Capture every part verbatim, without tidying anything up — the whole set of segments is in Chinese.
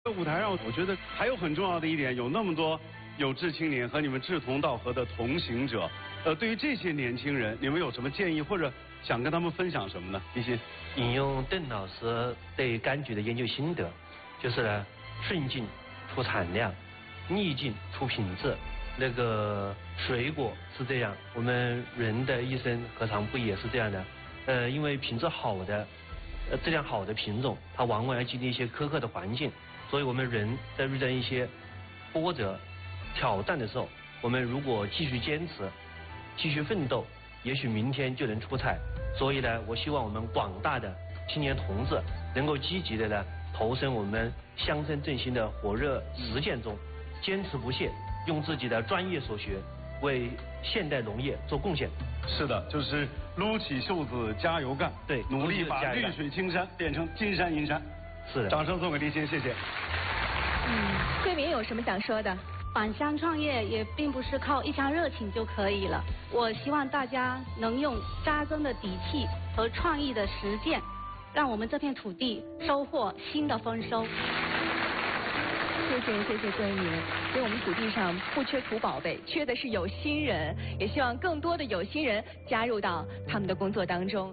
舞台上，我觉得还有很重要的一点，有那么多有志青年和你们志同道合的同行者。呃，对于这些年轻人，你们有什么建议或者想跟他们分享什么呢？一心引用邓老师对柑橘的研究心得，就是呢，顺境出产量，逆境出品质。那个水果是这样，我们人的一生何尝不也是这样的？呃，因为品质好的、呃质量好的品种，它往往要经历一些苛刻的环境，所以我们人在遇到一些波折、挑战的时候，我们如果继续坚持、继续奋斗，也许明天就能出彩。所以呢，我希望我们广大的青年同志能够积极的呢投身我们乡村振兴的火热实践中，坚持不懈。用自己的专业所学，为现代农业做贡献。 是的，就是撸起袖子加油干， 对， 努力把绿水青山变成金山银山。 是的， 掌声送给立新，谢谢。 嗯，桂明有什么想说的？ 返乡创业也并不是靠一腔热情就可以了。我希望大家能用扎根的底气和创意的实践，让我们这片土地收获新的丰收。 谢谢谢谢桂明，所以我们土地上不缺土宝贝，缺的是有心人，也希望更多的有心人加入到他们的工作当中。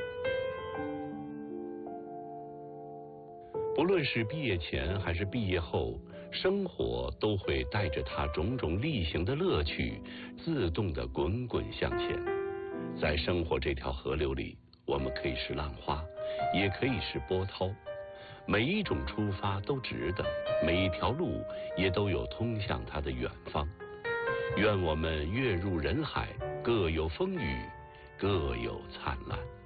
不论是毕业前还是毕业后，生活都会带着它种种例行的乐趣，自动的滚滚向前。在生活这条河流里，我们可以是浪花，也可以是波涛。每一种出发都值得，每一条路也都有通向它的远方。愿我们跃入人海，各有风雨，各有灿烂。